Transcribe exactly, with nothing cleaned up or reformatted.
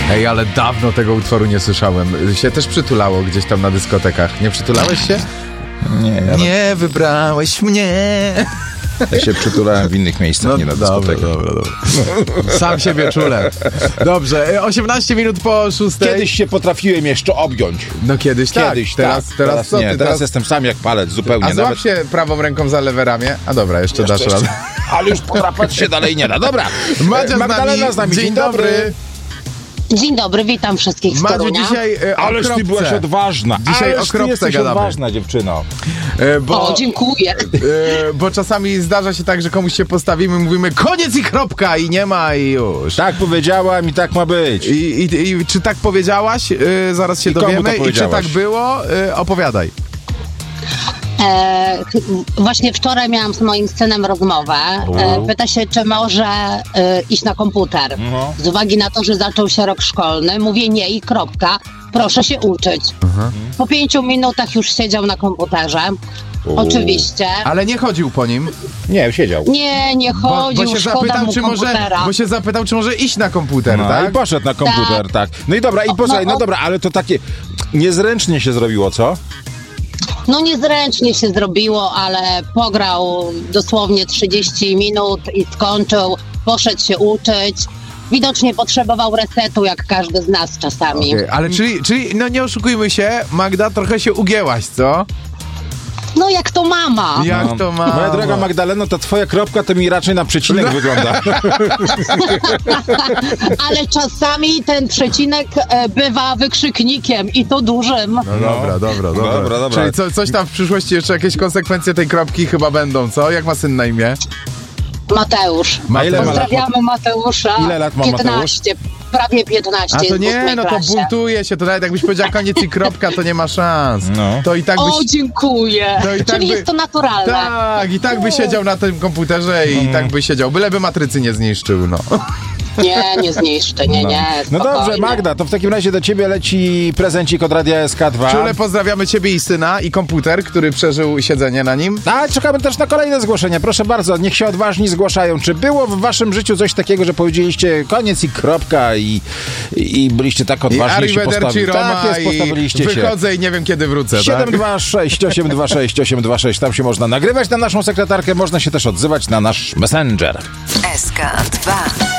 Ej, ale dawno tego utworu nie słyszałem. Się też przytulało gdzieś tam na dyskotekach. Nie przytulałeś się? Nie, ja Nie wybrałeś mnie. Ja się przytulałem w innych miejscach, No, nie na dobra, dyskotekach. dobra, dobra. Sam siebie czule. Dobrze, osiemnaście minut po szóstej. Kiedyś się potrafiłem jeszcze objąć. No kiedyś tak. Kiedyś, teraz, tak. teraz, teraz co nie, ty? teraz, jestem sam jak palec, zupełnie. A złap Nawet... się prawą ręką za lewe ramię. A dobra, jeszcze, Jeszcze, dasz radę. jeszcze. Ale już podrapać się dalej nie da. Dobra. Madzia z Magdalena nami. z nami. Dzień dobry. Dzień dobry, witam wszystkich z Madziu, Torunia. dzisiaj e, o Ależ kropce. ty byłaś odważna. Dzisiaj Ależ o ty kropce jesteś gadamy. odważna, dziewczyno. E, bo, O, dziękuję. e, bo czasami zdarza się tak, że komuś się postawimy, mówimy koniec i kropka i nie ma i już. Tak powiedziałam i tak ma być. I, i, i czy tak powiedziałaś? E, zaraz się I komu to dowiemy. I czy powiedziałaś? tak było? E, opowiadaj. E, właśnie wczoraj miałam z moim synem rozmowę. E, pyta się, czy może e, iść na komputer. No. Z uwagi na to, że zaczął się rok szkolny. Mówię nie i kropka. Proszę się uczyć. Po pięciu minutach już siedział na komputerze. Oczywiście. Ale nie chodził po nim. Nie, siedział. Nie, nie Bo, chodził, bo się szkoda zapytał, mu czy może, komputera. bo się zapytał, czy może iść na komputer, No, tak? i poszedł na komputer, tak. No i dobra, i posłuchaj, no, no o- dobra, ale to takie niezręcznie się zrobiło, co? No niezręcznie się zrobiło, ale pograł dosłownie trzydzieści minut i skończył, poszedł się uczyć. Widocznie potrzebował resetu, jak każdy z nas czasami. Okay, ale czyli, czyli, no nie oszukujmy się, Magda, trochę się ugięłaś, co? No jak to mama. Jak No. to ma? Moja droga Magdaleno, ta twoja kropka to mi raczej na przecinek wygląda. Ale czasami ten przecinek e, bywa wykrzyknikiem i to dużym. No dobra, dobra, dobra. Dobra, dobra. Czyli co, coś tam w przyszłości, jeszcze jakieś konsekwencje tej kropki chyba będą, co? Jak ma syn na imię? Mateusz. A ile ma lat? Pozdrawiamy Mateusza. Ile lat ma piętnaście, prawie piętnaście. A to jest w nie, ósmej no to klasie. buntuje się, to nawet jakbyś powiedział koniec i kropka, to nie ma szans. No. To i tak byś... O, dziękuję. To i tak Czyli by- jest to naturalne. Tak, i tak by siedział na tym komputerze i tak by siedział, byleby matrycy nie zniszczył, no. Nie, nie zniszczy, nie, nie. No dobrze, spokojnie. Magda, to w takim razie do ciebie leci prezencik od Radia S K dwa. Czule pozdrawiamy ciebie i syna i komputer, który przeżył siedzenie na nim. A czekamy też na kolejne zgłoszenia. Proszę bardzo, niech się odważni zgłaszają. Czy było w waszym życiu coś takiego, że powiedzieliście koniec i kropka i, i byliście tak I odważni się arrivederci postawić? Roma Tak jest, i postawiliście się. wychodzę i nie wiem kiedy wrócę, siedem tak? dwa sześć osiem dwa sześć osiem dwa sześć. Tam się można nagrywać na naszą sekretarkę, można się też odzywać na nasz Messenger. S K dwa.